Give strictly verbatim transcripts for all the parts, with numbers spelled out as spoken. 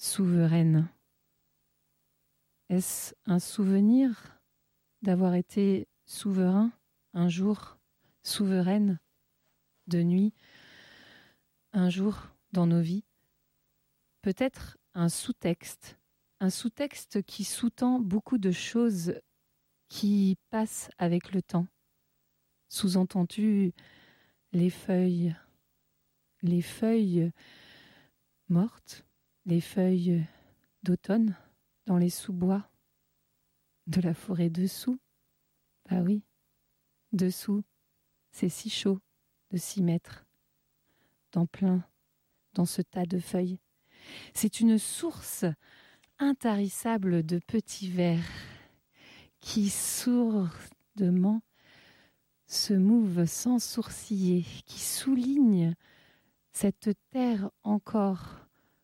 souveraine. Est-ce un souvenir d'avoir été souverain un jour, souveraine de nuit, un jour dans nos vies? Peut-être un sous-texte, un sous-texte qui sous-tend beaucoup de choses qui passent avec le temps. Sous-entendu, les feuilles, les feuilles mortes, les feuilles d'automne dans les sous-bois de la forêt dessous. Bah oui, dessous, c'est si chaud de s'y mettre, dans plein, dans ce tas de feuilles. C'est une source intarissable de petits vers qui sourdement se mouvent sans sourciller, qui soulignent cette terre encore,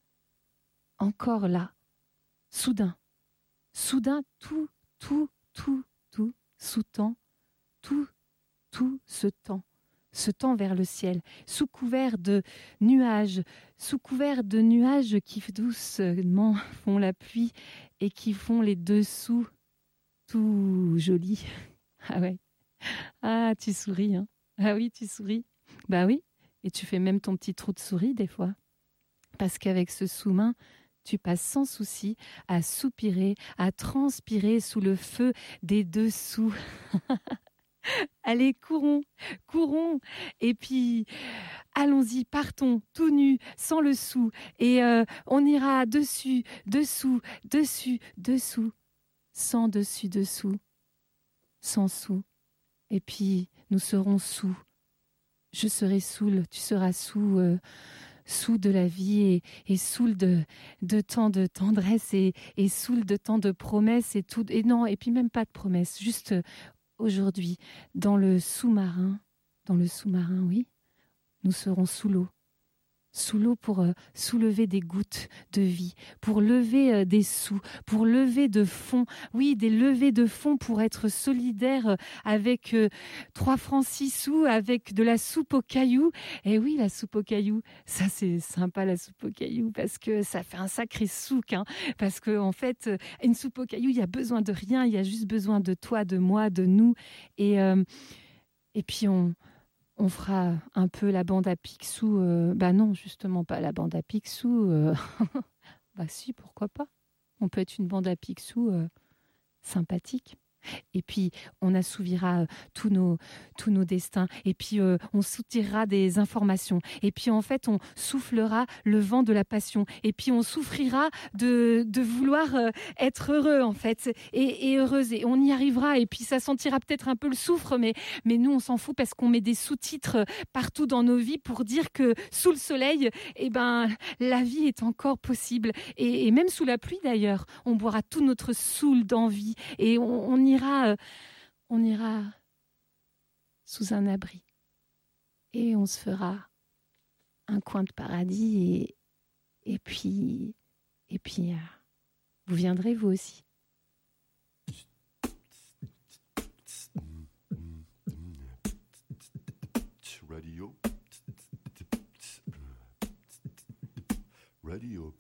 encore là, soudain, soudain, tout, tout, tout, tout, sous-tend, tout, tout se tend, se tend vers le ciel, sous couvert de nuages, sous couvert de nuages qui doucement font la pluie et qui font les dessous tout jolis. Ah ouais, ah tu souris, hein. Ah oui, tu souris. Bah oui, et tu fais même ton petit trou de souris des fois. Parce qu'avec ce sous-main, tu passes sans souci à soupirer, à transpirer sous le feu des dessous. Allez, courons, courons, et puis allons-y, partons, tout nus, sans le sou, et euh, on ira dessus, dessous, dessus, dessous, sans dessus, dessous, sans sous, et puis nous serons sous. Je serai saoul, tu seras sous, euh, sous de la vie et, et saoul de, de tant de tendresse et, et saoul de tant de promesses et tout, et non, et puis même pas de promesses, juste aujourd'hui, dans le sous-marin, dans le sous-marin, oui, nous serons sous l'eau. Sous l'eau pour euh, soulever des gouttes de vie, pour lever euh, des sous, pour lever de fonds, oui, des levées de fonds pour être solidaires euh, avec euh, trois francs six sous, avec de la soupe aux cailloux. Et oui, la soupe aux cailloux, ça c'est sympa la soupe aux cailloux parce que ça fait un sacré souk, hein, parce que en fait, euh, une soupe aux cailloux, il y a besoin de rien, il y a juste besoin de toi, de moi, de nous, et euh, et puis on On fera un peu la bande à Picsou. Euh, bah non, justement pas la bande à Picsou. Euh... bah si, pourquoi pas. On peut être une bande à Picsou euh, sympathique. Et puis, on assouvira euh, tous nos, tous nos destins. Et puis, euh, on soutirera des informations. Et puis, en fait, on soufflera le vent de la passion. Et puis, on souffrira de, de vouloir euh, être heureux, en fait, et, et heureuse. Et on y arrivera. Et puis, ça sentira peut-être un peu le soufre, mais, mais nous, on s'en fout parce qu'on met des sous-titres partout dans nos vies pour dire que sous le soleil, eh ben, la vie est encore possible. Et, et même sous la pluie, d'ailleurs, on boira tout notre soul d'envie. Et on, on y ira, euh, on ira sous un abri et on se fera un coin de paradis et, et puis, et puis euh, vous viendrez vous aussi. Radio. Radio.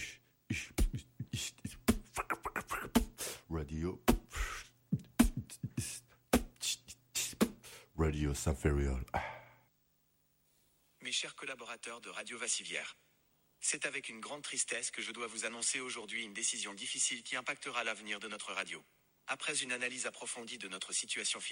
Radio. Radio Saint-Fériol. Mes chers collaborateurs de Radio Vassivière, c'est avec une grande tristesse que je dois vous annoncer aujourd'hui une décision difficile qui impactera l'avenir de notre radio. Après une analyse approfondie de notre situation financière,